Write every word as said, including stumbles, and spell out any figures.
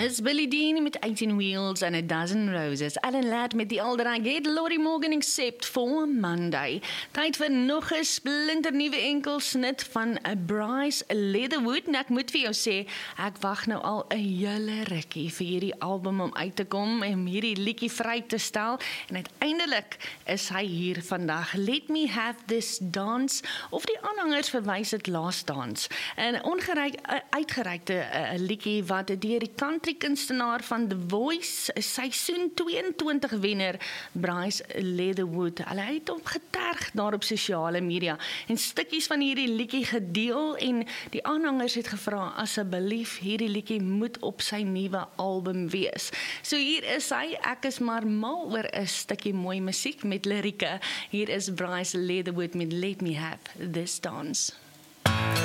is Billy Dean met eighteen Wheels and a Dozen Roses. Alan Ladd met die All That I Get, Laurie Morgan Except for Monday. Tyd vir nog 'n splinternuwe enkelsnit van Bryce Leatherwood. En ek moet vir jou sê, ek wag nou al 'n hele rukkie vir hierdie album om uit te kom en hierdie liedjie vry te stel. En uiteindelik is hy hier vandag. Let Me Have This Dance, of die aanhangers verwys dit Last Dance. 'n ongereik uitgereikte uh, liedjie wat deur die country kunstenaar van The Voice, seisoen tweeëntwintig wenner Bryce Leatherwood. Hulle het hom geterg daar op sosiale media en stukkies van hierdie liedjie gedeel en die aanhangers het gevra asseblief hierdie liedjie moet op sy nuwe album wees. So hier is hy, ek is maar mal oor 'n stukkie mooi musiek met lirieke. Hier is Bryce Leatherwood met Let Me Have This Dance.